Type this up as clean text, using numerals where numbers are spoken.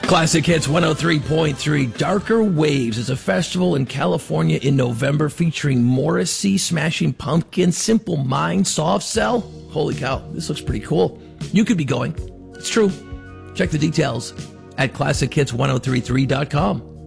Classic Hits 103.3. Darker Waves is a festival in California in November featuring Morrissey, Smashing Pumpkins, Simple Minds, Soft Cell. Holy cow, this looks pretty cool. You could be going. It's true. Check the details at ClassicHits1033.com.